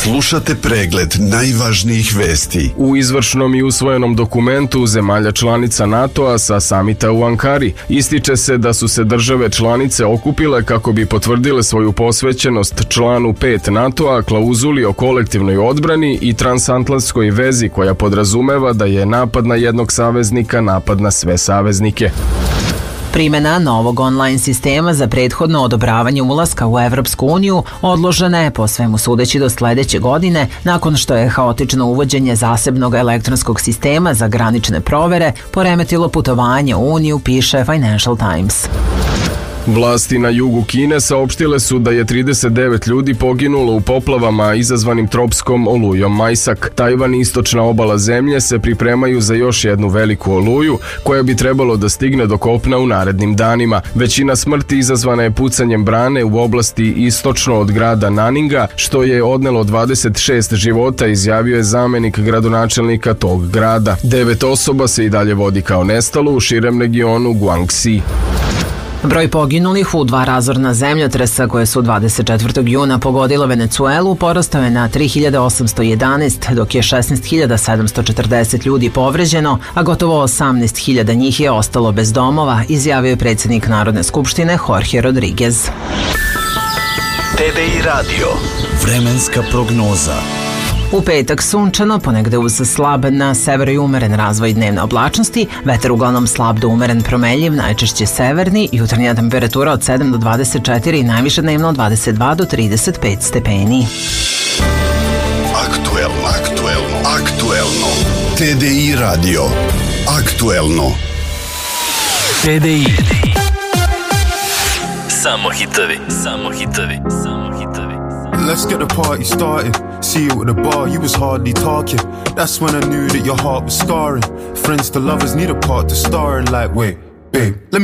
Slušate pregled najvažnijih vesti u izvršnom i usvojenom dokumentu zemalja članica NATO-a sa samita u Ankari. Ističe se da su se države članice okupile kako bi potvrdile svoju posvećenost članu 5 NATO-a, klauzuli o kolektivnoj odbrani i transatlantskoj vezi koja podrazumeva da je napad na jednog saveznika napad na sve saveznike. Primjena novog online sistema za prethodno odobravanje ulaska u Evropsku uniju odložena je po svemu sudeći do sledeće godine nakon što je haotično uvođenje zasebnog elektronskog sistema za granične provere poremetilo putovanje u Uniju, piše Financial Times. Vlasti na jugu Kine saopštile su da je 39 ljudi poginulo u poplavama izazvanim tropskom olujom Majsak. Tajvan i istočna obala zemlje se pripremaju za još jednu veliku oluju koja bi trebalo da stigne do kopna u narednim danima. Većina smrti izazvana je pucanjem brane u oblasti istočno od grada Naninga, što je odnelo 26 života, izjavio je zamenik gradonačelnika tog grada. 9 osoba se i dalje vodi kao nestalo u širem regionu Guangxi. Broj poginulih u 2 razorna zemljotresa koje su 24. juna pogodilo Venecuelu porastao je na 3811, dok je 16.740 ljudi povređeno, a gotovo 18.000 njih je ostalo bez domova, izjavio je predsjednik Narodne skupštine Jorge Rodriguez. TDI radio. Vremenska prognoza. U petak sunčano, ponegde uz slab na severu i umeren razvoj dnevne oblačnosti, vetar uglavnom slab do umeren promenljiv, najčešće severni, jutarnja temperatura od 7 do 24 i najviše dnevno od 22 do 35 stepeni. Aktuelno. TDI radio. Aktuelno. TDI. Samo hitovi. Let's get the party started. See you at the bar, you was hardly talking. That's when I knew that your heart was scarring. Friends to lovers need a part to star in, like, wait, babe, let me